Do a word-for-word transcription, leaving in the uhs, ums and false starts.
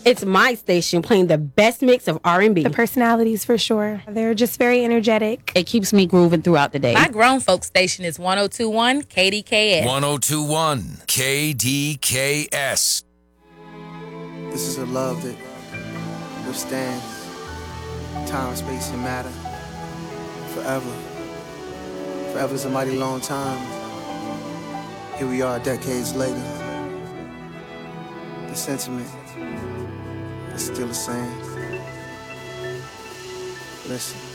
It's my station playing the best mix of R and B. The personalities, for sure. They're just very energetic. It keeps me grooving throughout the day. My grown folk station is one oh two point one K D K S. one oh two point one K D K S. This is a love that withstands time, space, and matter forever. Forever is a mighty long time. Here we are decades later. The sentiment is still the same. Listen.